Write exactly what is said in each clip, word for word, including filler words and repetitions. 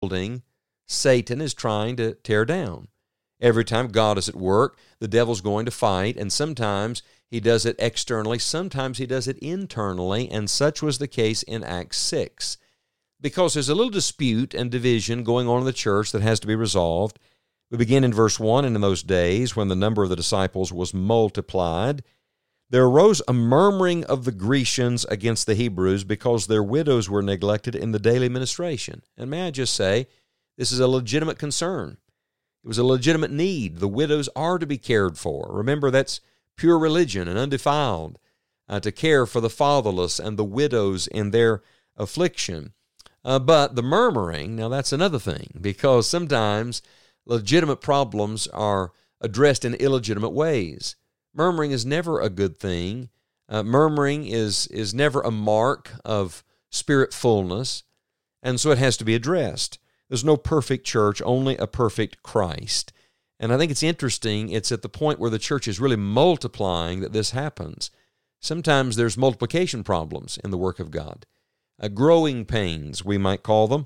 building Satan is trying to tear down. Every time God is at work, the devil's going to fight, and sometimes he does it externally, sometimes he does it internally, and such was the case in Acts six. Because there's a little dispute and division going on in the church that has to be resolved. We begin in verse one, and in those days, when the number of the disciples was multiplied, there arose a murmuring of the Grecians against the Hebrews because their widows were neglected in the daily ministration. And may I just say, this is a legitimate concern. It was a legitimate need. The widows are to be cared for. Remember, that's pure religion and undefiled, uh, to care for the fatherless and the widows in their affliction. Uh, but the murmuring, now that's another thing, because sometimes legitimate problems are addressed in illegitimate ways. Murmuring is never a good thing. Uh, murmuring is, is never a mark of spirit fullness, and so it has to be addressed. There's no perfect church, only a perfect Christ. And I think it's interesting, it's at the point where the church is really multiplying that this happens. Sometimes there's multiplication problems in the work of God. Uh, growing pains, we might call them.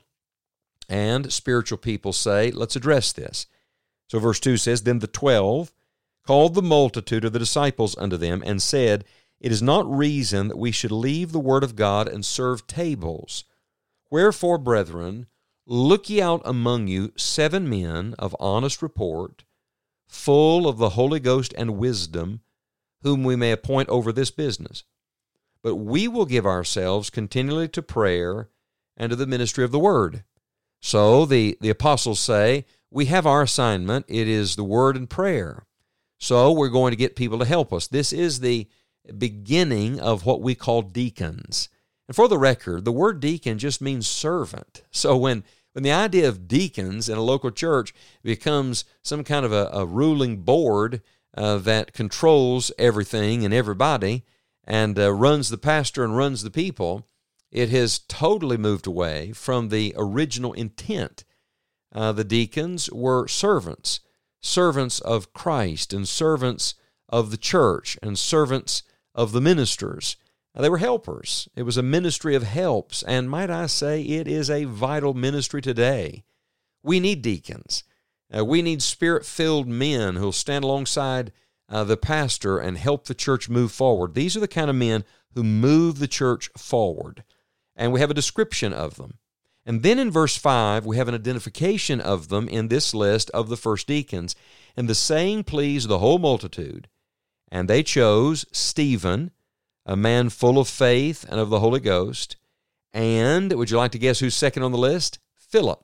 And spiritual people say, let's address this. So verse two says, Then the twelve called the multitude of the disciples unto them, and said, It is not reason that we should leave the word of God and serve tables. Wherefore, brethren, look ye out among you seven men of honest report, full of the Holy Ghost and wisdom, whom we may appoint over this business. But we will give ourselves continually to prayer and to the ministry of the word. So the, the apostles say, we have our assignment. It is the word and prayer. So we're going to get people to help us. This is the beginning of what we call deacons. And for the record, the word deacon just means servant. So when, when the idea of deacons in a local church becomes some kind of a, a ruling board uh, that controls everything and everybody and uh, runs the pastor and runs the people, it has totally moved away from the original intent. Uh, the deacons were servants, servants of Christ and servants of the church and servants of the ministers. They were helpers. It was a ministry of helps, and might I say, it is a vital ministry today. We need deacons. Uh, we need spirit-filled men who will stand alongside uh, the pastor and help the church move forward. These are the kind of men who move the church forward, and we have a description of them. And then in verse five, we have an identification of them in this list of the first deacons. And the saying pleased the whole multitude, and they chose Stephen, a man full of faith and of the Holy Ghost. And, would you like to guess who's second on the list? Philip,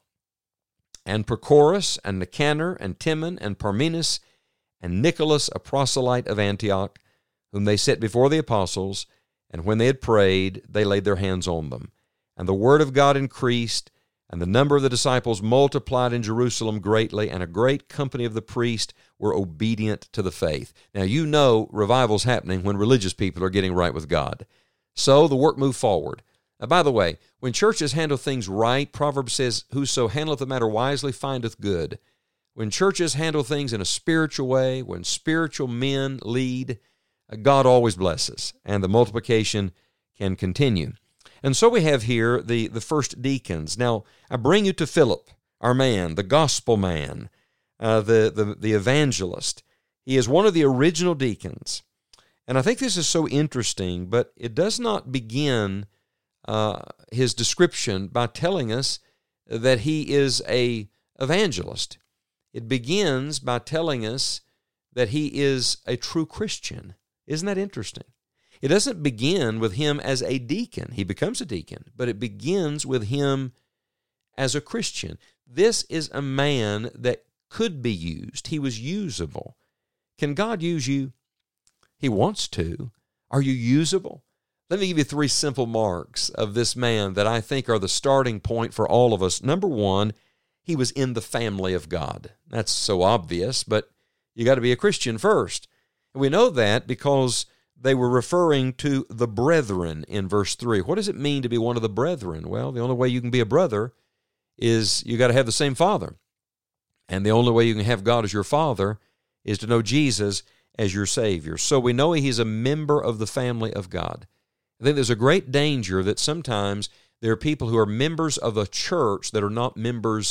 and Prochorus, and Nicanor, and Timon, and Parmenas, and Nicholas, a proselyte of Antioch, whom they set before the apostles, and when they had prayed, they laid their hands on them. And the word of God increased, and the number of the disciples multiplied in Jerusalem greatly, and a great company of the priests were obedient to the faith. Now, you know revival's happening when religious people are getting right with God. So the work moved forward. Now, by the way, when churches handle things right, Proverbs says, Whoso handleth the matter wisely findeth good. When churches handle things in a spiritual way, when spiritual men lead, God always blesses, and the multiplication can continue. And so we have here the, the first deacons. Now, I bring you to Philip, our man, the gospel man, uh, the, the, the evangelist. He is one of the original deacons. And I think this is so interesting, but it does not begin uh, his description by telling us that he is a evangelist. It begins by telling us that he is a true Christian. Isn't that interesting? It doesn't begin with him as a deacon. He becomes a deacon, but it begins with him as a Christian. This is a man that could be used. He was usable. Can God use you? He wants to. Are you usable? Let me give you three simple marks of this man that I think are the starting point for all of us. Number one, he was in the family of God. That's so obvious, but you got to be a Christian first. And we know that because they were referring to the brethren in verse three. What does it mean to be one of the brethren? Well, the only way you can be a brother is you got to have the same father. And the only way you can have God as your father is to know Jesus as your Savior. So we know he's a member of the family of God. I think there's a great danger that sometimes There are people who are members of a church that are not members